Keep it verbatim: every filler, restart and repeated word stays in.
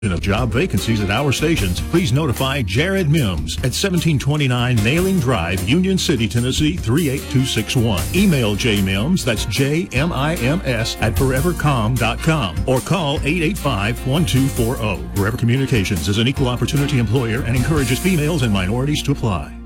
of job vacancies at our stations, please notify Jared Mims at seventeen twenty-nine Nailing Drive, Union City, Tennessee three eight two six one. Email J Mims, that's J M I M S, at forever com dot com, or call eight eight five, one two four zero. Forever Communications is an equal opportunity employer and encourages females and minorities to apply.